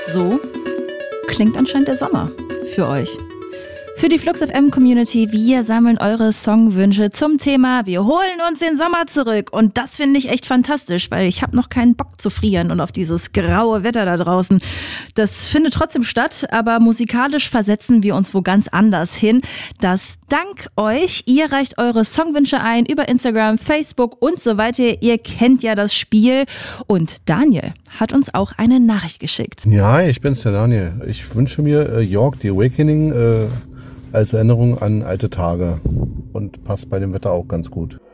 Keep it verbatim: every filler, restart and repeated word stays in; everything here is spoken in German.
So klingt anscheinend der Sommer für euch. Für die Flux F M Community, wir sammeln eure Songwünsche zum Thema Wir holen uns den Sommer zurück. Und das finde ich echt fantastisch, weil ich habe noch keinen Bock zu frieren und auf dieses graue Wetter da draußen. Das findet trotzdem statt, aber musikalisch versetzen wir uns wo ganz anders hin. Das dank euch. Ihr reicht eure Songwünsche ein über Instagram, Facebook und so weiter. Ihr kennt ja das Spiel. Und Daniel hat uns auch eine Nachricht geschickt. Ja, ich bin's, der Daniel. Ich wünsche mir äh, York, The Awakening, äh, als Erinnerung an alte Tage und passt bei dem Wetter auch ganz gut.